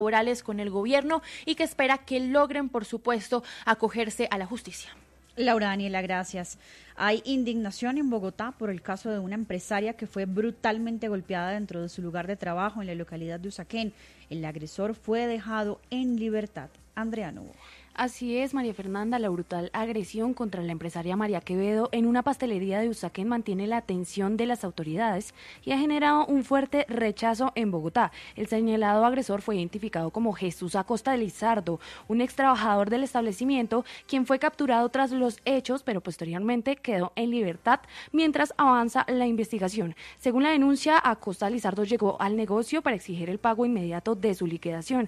laborales con el gobierno y que espera que logren, por supuesto, acogerse a la justicia. Laura Daniela, gracias. Hay indignación en Bogotá por el caso de una empresaria que fue brutalmente golpeada dentro de su lugar de trabajo en la localidad de Usaquén. El agresor fue dejado en libertad. Andrea Novoa. Así es, María Fernanda, la brutal agresión contra la empresaria María Quevedo en una pastelería de Usaquén mantiene la atención de las autoridades y ha generado un fuerte rechazo en Bogotá. El señalado agresor fue identificado como Jesús Acosta de Lizardo, un ex trabajador del establecimiento, quien fue capturado tras los hechos, pero posteriormente quedó en libertad mientras avanza la investigación. Según la denuncia, Acosta Lizardo llegó al negocio para exigir el pago inmediato de su liquidación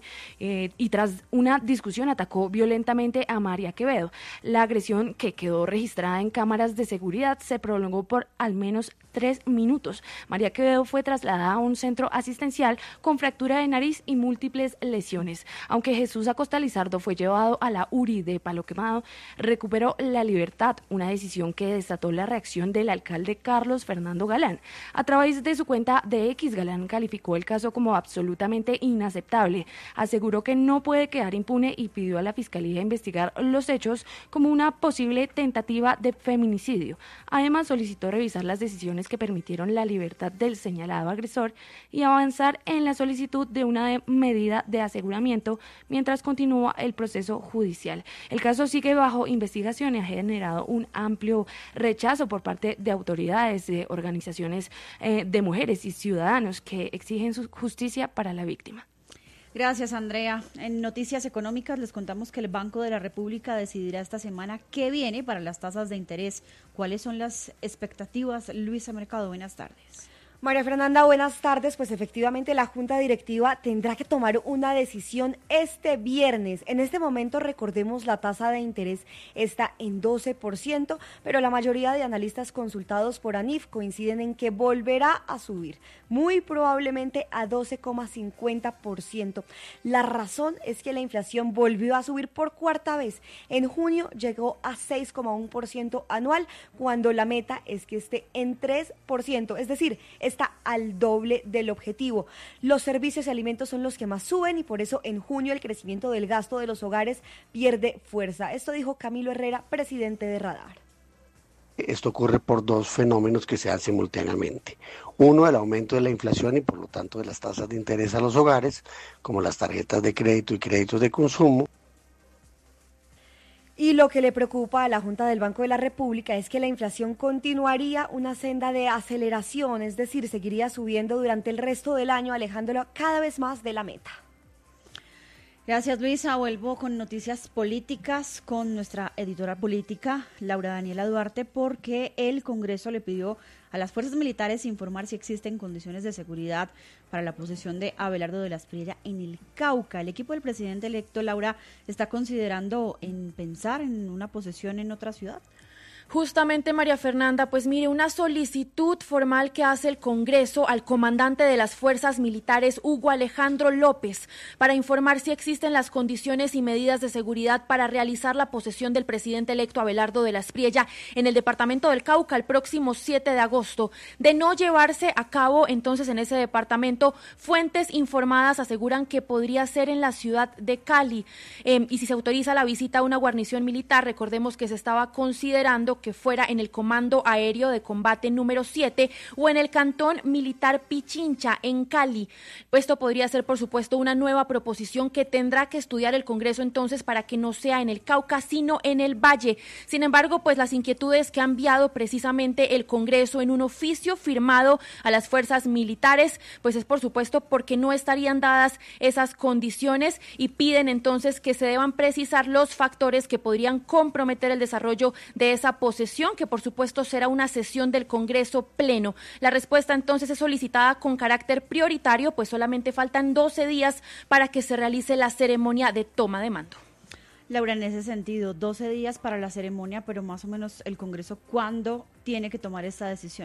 y tras una discusión atacó violentamente a María Quevedo. La agresión, que quedó registrada en cámaras de seguridad, se prolongó por al menos 3 minutos. María Quevedo fue trasladada a un centro asistencial con fractura de nariz y múltiples lesiones. Aunque Jesús Acosta Lizardo fue llevado a la URI de Palo Quemado, recuperó la libertad, una decisión que desató la reacción del alcalde Carlos Fernando Galán. A través de su cuenta de X, Galán calificó el caso como absolutamente inaceptable. Aseguró que no puede quedar impune y pidió a la Fiscalía investigar los hechos como una posible tentativa de feminicidio. Además, solicitó revisar las decisiones que permitieron la libertad del señalado agresor y avanzar en la solicitud de una medida de aseguramiento mientras continúa el proceso judicial. El caso sigue bajo investigación y ha generado un amplio rechazo por parte de autoridades, de organizaciones de mujeres y ciudadanos que exigen su justicia para la víctima. Gracias, Andrea. En Noticias Económicas les contamos que el Banco de la República decidirá esta semana qué viene para las tasas de interés. ¿Cuáles son las expectativas? Luisa Mercado, buenas tardes. María Fernanda, buenas tardes. Pues efectivamente la Junta Directiva tendrá que tomar una decisión este viernes. En este momento, recordemos, la tasa de interés está en 12%, pero la mayoría de analistas consultados por ANIF coinciden en que volverá a subir, muy probablemente a 12,50%. La razón es que la inflación volvió a subir por cuarta vez. En junio llegó a 6,1% anual, cuando la meta es que esté en 3%, es decir, está al doble del objetivo. Los servicios y alimentos son los que más suben y por eso en junio el crecimiento del gasto de los hogares pierde fuerza. Esto dijo Camilo Herrera, presidente de Radar. Esto ocurre por dos fenómenos que se dan simultáneamente. Uno, el aumento de la inflación y por lo tanto de las tasas de interés a los hogares, como las tarjetas de crédito y créditos de consumo. Y lo que le preocupa a la Junta del Banco de la República es que la inflación continuaría una senda de aceleración, es decir, seguiría subiendo durante el resto del año, alejándolo cada vez más de la meta. Gracias, Luisa. Vuelvo con noticias políticas con nuestra editora política, Laura Daniela Duarte, porque el Congreso le pidió a las fuerzas militares informar si existen condiciones de seguridad para la posesión de Abelardo de la Espriella en el Cauca. El equipo del presidente electo, Laura, está considerando en pensar en una posesión en otra ciudad. Justamente, María Fernanda, pues mire, una solicitud formal que hace el Congreso al comandante de las fuerzas militares, Hugo Alejandro López, para informar si existen las condiciones y medidas de seguridad para realizar la posesión del presidente electo Abelardo de la Espriella en el departamento del Cauca el próximo 7 de agosto. De no llevarse a cabo entonces en ese departamento, fuentes informadas aseguran que podría ser en la ciudad de Cali. Y si se autoriza la visita a una guarnición militar, recordemos que se estaba considerando que fuera en el Comando Aéreo de Combate número 7 o en el Cantón Militar Pichincha en Cali. Esto podría ser, por supuesto, una nueva proposición que tendrá que estudiar el Congreso entonces para que no sea en el Cauca, sino en el Valle. Sin embargo, pues las inquietudes que ha enviado precisamente el Congreso en un oficio firmado a las fuerzas militares, pues es por supuesto porque no estarían dadas esas condiciones y piden entonces que se deban precisar los factores que podrían comprometer el desarrollo de esa posesión, que por supuesto será una sesión del Congreso pleno. La respuesta entonces es solicitada con carácter prioritario, pues solamente faltan 12 días para que se realice la ceremonia de toma de mando. Laura, en ese sentido, 12 días para la ceremonia, pero más o menos el Congreso, ¿cuándo tiene que tomar esta decisión?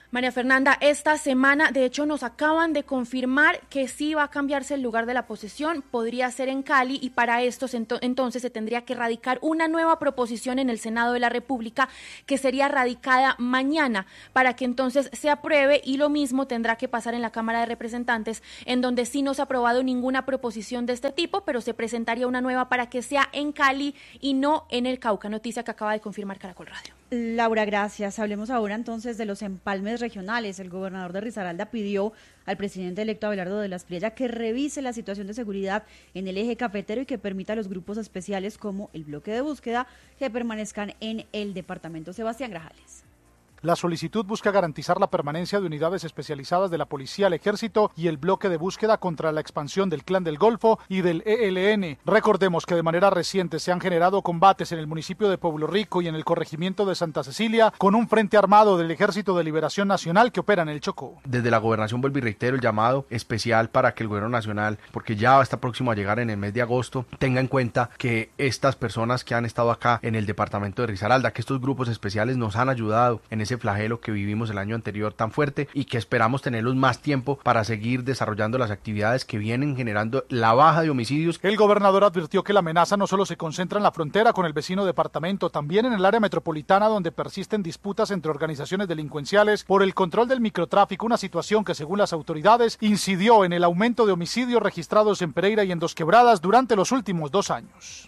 María Fernanda, esta semana, de hecho, nos acaban de confirmar que sí va a cambiarse el lugar de la posesión, podría ser en Cali, y para esto entonces se tendría que radicar una nueva proposición en el Senado de la República, que sería radicada mañana, para que entonces se apruebe, y lo mismo tendrá que pasar en la Cámara de Representantes, en donde sí no se ha aprobado ninguna proposición de este tipo, pero se presentaría una nueva para que sea en Cali y no en el Cauca, noticia que acaba de confirmar Caracol Radio. Laura, gracias. Hablemos ahora entonces de los empalmes regionales. El gobernador de Risaralda pidió al presidente electo Abelardo de la Espriella que revise la situación de seguridad en el eje cafetero y que permita a los grupos especiales como el bloque de búsqueda que permanezcan en el departamento. Sebastián Grajales. La solicitud busca garantizar la permanencia de unidades especializadas de la Policía, el Ejército y el bloque de búsqueda contra la expansión del Clan del Golfo y del ELN. Recordemos que de manera reciente se han generado combates en el municipio de Pueblo Rico y en el corregimiento de Santa Cecilia con un frente armado del Ejército de Liberación Nacional que opera en el Chocó. Desde la gobernación vuelvo y reitero el llamado especial para que el gobierno nacional, porque ya está próximo a llegar en el mes de agosto, tenga en cuenta que estas personas que han estado acá en el departamento de Risaralda, que estos grupos especiales nos han ayudado en ese flagelo que vivimos el año anterior tan fuerte y que esperamos tenerlos más tiempo para seguir desarrollando las actividades que vienen generando la baja de homicidios. El gobernador advirtió que la amenaza no solo se concentra en la frontera con el vecino departamento, también en el área metropolitana, donde persisten disputas entre organizaciones delincuenciales por el control del microtráfico, una situación que según las autoridades incidió en el aumento de homicidios registrados en Pereira y en Dos Quebradas durante los últimos 2 años.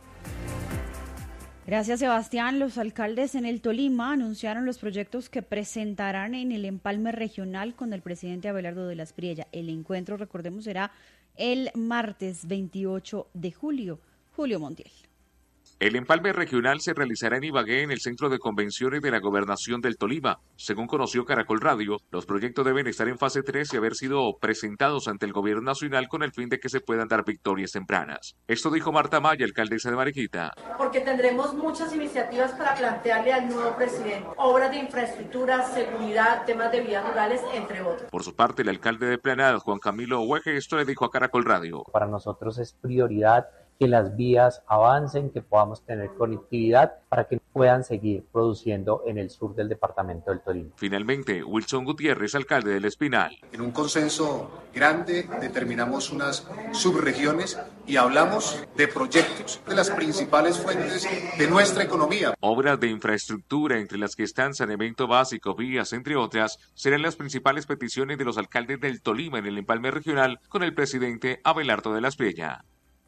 Gracias, Sebastián. Los alcaldes en el Tolima anunciaron los proyectos que presentarán en el empalme regional con el presidente Abelardo de la Espriella. El encuentro, recordemos, será el martes 28 de julio. Julio Montiel. El empalme regional se realizará en Ibagué, en el Centro de Convenciones de la Gobernación del Tolima. Según conoció Caracol Radio, los proyectos deben estar en fase 3 y haber sido presentados ante el Gobierno Nacional con el fin de que se puedan dar victorias tempranas. Esto dijo Marta Maya, alcaldesa de Mariquita. Porque tendremos muchas iniciativas para plantearle al nuevo presidente. Obras de infraestructura, seguridad, temas de vías rurales, entre otros. Por su parte, el alcalde de Planada, Juan Camilo Hueje, esto le dijo a Caracol Radio. Para nosotros es prioridad que las vías avancen, que podamos tener conectividad para que puedan seguir produciendo en el sur del departamento del Tolima. Finalmente, Wilson Gutiérrez, alcalde del Espinal. En un consenso grande determinamos unas subregiones y hablamos de proyectos de las principales fuentes de nuestra economía. Obras de infraestructura, entre las que están saneamiento básico, vías, entre otras, serán las principales peticiones de los alcaldes del Tolima en el empalme regional con el presidente Abelardo de la Espriella.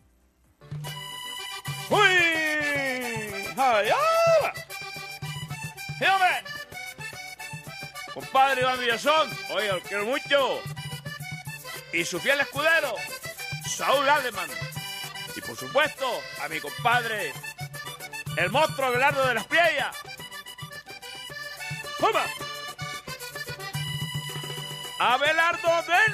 ¡Uy! ¡Ay, ah! ¡Sí, hombre! Compadre Iván Villazón, oye, lo quiero mucho. Y su fiel escudero, Saúl Alemán. Y por supuesto, a mi compadre, el monstruo Abelardo de la Espriella. ¡Toma! ¡Abelardo de